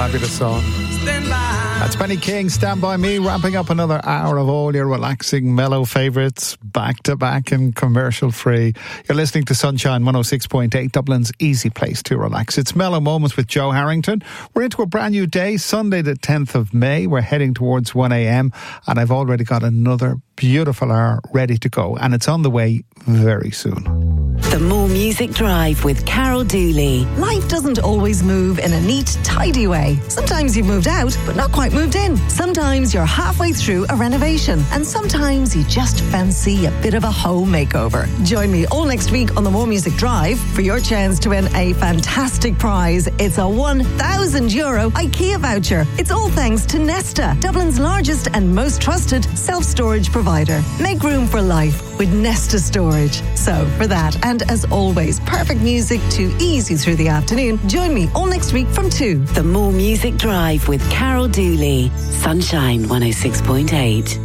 Fabulous song. That's Benny King, Stand By Me, wrapping up another hour of all your relaxing, mellow favourites, back to back and commercial free. You're listening to Sunshine 106.8, Dublin's easy place to relax. It's Mellow Moments with Joe Harrington. We're into a brand new day, Sunday the 10th of May. We're heading towards 1 a.m. and I've already got another beautiful hour ready to go, and it's on the way very soon. The More Music Drive with Carol Dooley. Life doesn't always move in a neat, tidy way. Sometimes you've moved out, but not quite moved in. Sometimes you're halfway through a renovation, and sometimes you just fancy a bit of a home makeover. Join me all next week on the More Music Drive for your chance to win a fantastic prize. It's a €1,000 IKEA voucher. It's all thanks to Nesta, Dublin's largest and most trusted self-storage provider. Make room for life with Nesta Storage. So for that, and as always, perfect music to ease you through the afternoon, join me all next week from 2. The More Music Drive with Carol Dooley. Sunshine 106.8.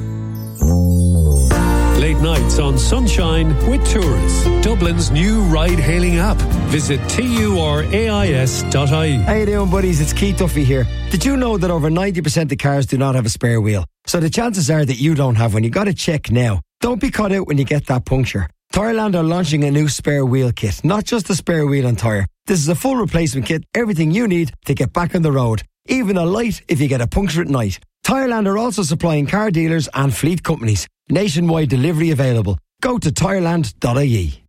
Late nights on Sunshine with Tours, Dublin's new ride-hailing app. Visit turais.ie. How you doing, buddies? It's Keith Duffy here. Did you know that over 90% of cars do not have a spare wheel? So the chances are that you don't have one. You got to check now. Don't be caught out when you get that puncture. Tyreland are launching a new spare wheel kit, not just a spare wheel and tyre. This is a full replacement kit, everything you need to get back on the road. Even a light if you get a puncture at night. Tyreland are also supplying car dealers and fleet companies. Nationwide delivery available. Go to tyreland.ie.